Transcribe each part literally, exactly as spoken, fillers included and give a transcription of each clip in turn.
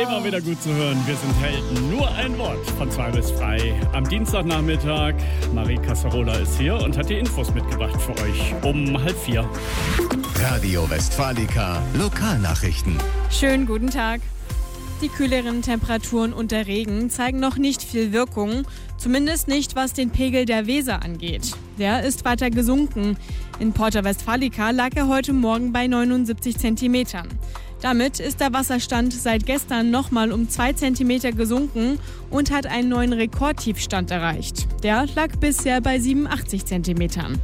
Immer wieder gut zu hören. Wir sind Helden. Nur ein Wort von zwei bis drei. Am Dienstagnachmittag. Marie Casserola ist hier und hat die Infos mitgebracht für euch um halb vier. Radio Westfalica Lokalnachrichten. Schönen guten Tag. Die kühleren Temperaturen und der Regen zeigen noch nicht viel Wirkung. Zumindest nicht, was den Pegel der Weser angeht. Der ist weiter gesunken. In Porta Westfalica lag er heute Morgen bei neunundsiebzig Zentimetern. Damit ist der Wasserstand seit gestern nochmal um zwei Zentimeter gesunken und hat einen neuen Rekordtiefstand erreicht. Der lag bisher bei siebenundachtzig Zentimetern.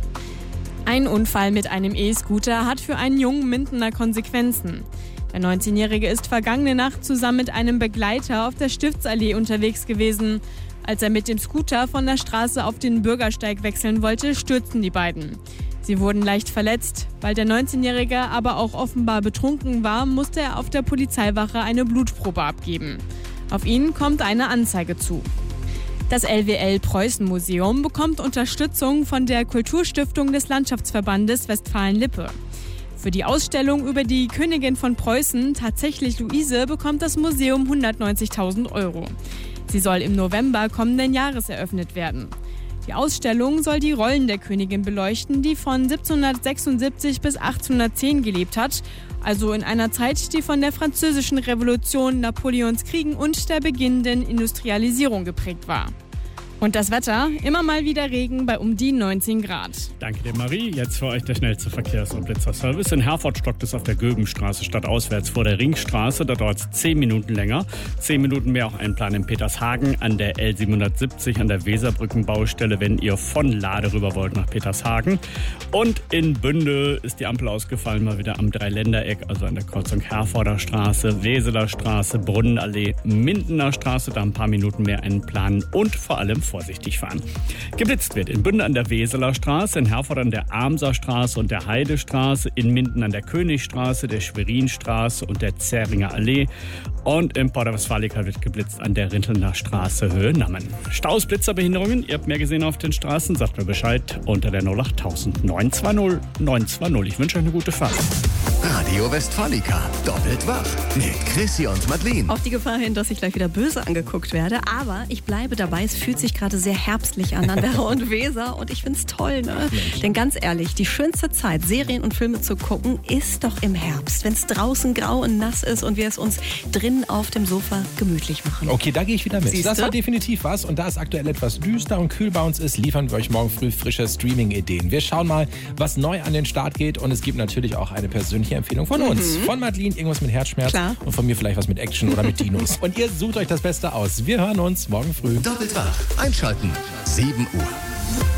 Ein Unfall mit einem E-Scooter hat für einen jungen Mindener Konsequenzen. Der neunzehnjährige ist vergangene Nacht zusammen mit einem Begleiter auf der Stiftsallee unterwegs gewesen. Als er mit dem Scooter von der Straße auf den Bürgersteig wechseln wollte, stürzten die beiden. Sie wurden leicht verletzt. Weil der neunzehnjährige aber auch offenbar betrunken war, musste er auf der Polizeiwache eine Blutprobe abgeben. Auf ihn kommt eine Anzeige zu. Das L W L-Preußen-Museum bekommt Unterstützung von der Kulturstiftung des Landschaftsverbandes Westfalen-Lippe. Für die Ausstellung über die Königin von Preußen, tatsächlich Luise, bekommt das Museum hundertneunzigtausend Euro. Sie soll im November kommenden Jahres eröffnet werden. Die Ausstellung soll die Rollen der Königin beleuchten, die von siebzehnhundertsechsundsiebzig bis achtzehnhundertzehn gelebt hat, also in einer Zeit, die von der Französischen Revolution, Napoleons Kriegen und der beginnenden Industrialisierung geprägt war. Und das Wetter, immer mal wieder Regen bei um die neunzehn Grad. Danke dir, Marie. Jetzt für euch der schnellste Verkehrs- und Blitzerservice. In Herford stockt es auf der Göbenstraße stadtauswärts vor der Ringstraße. Da dauert es zehn Minuten länger. zehn Minuten mehr auch einplanen in Petershagen an der L siebenhundertsiebzig an der Weserbrückenbaustelle, wenn ihr von Lade rüber wollt nach Petershagen. Und in Bünde ist die Ampel ausgefallen, mal wieder am Dreiländereck, also an der Kreuzung Herforder Straße, Weseler Straße, Brunnenallee, Mindener Straße. Da ein paar Minuten mehr einplanen und vor allem vorsichtig fahren. Geblitzt wird in Bünde an der Weseler Straße, in Herford an der Amser Straße und der Heidestraße, in Minden an der Königstraße, der Schwerinstraße und der Zähringer Allee und in Porta Westfalica wird geblitzt an der Rintelner Straße Höhe Nammen. Staus, Blitzerbehinderungen, ihr habt mehr gesehen auf den Straßen, sagt mir Bescheid unter der null acht tausend neun zwei null neun zwei null. Ich wünsche euch eine gute Fahrt. Radio Westfalica doppelt wach mit Chrissy und Madeleine. Auf die Gefahr hin, dass ich gleich wieder böse angeguckt werde, aber ich bleibe dabei, es fühlt sich gerade sehr herbstlich an an Werra und Weser und ich finde es toll, ne? Mensch. Denn ganz ehrlich, die schönste Zeit, Serien und Filme zu gucken, ist doch im Herbst, wenn es draußen grau und nass ist und wir es uns drinnen auf dem Sofa gemütlich machen. Okay, da gehe ich wieder mit. Siehste? Das war definitiv was und da es aktuell etwas düster und kühl bei uns ist, liefern wir euch morgen früh frische Streaming-Ideen. Wir schauen mal, was neu an den Start geht und es gibt natürlich auch eine persönliche Empfehlung von uns. Mhm. Von Madeleine irgendwas mit Herzschmerz. Klar. Und von mir vielleicht was mit Action oder mit Dinos. Und ihr sucht euch das Beste aus. Wir hören uns morgen früh. Doppelt wach. Einschalten. sieben Uhr.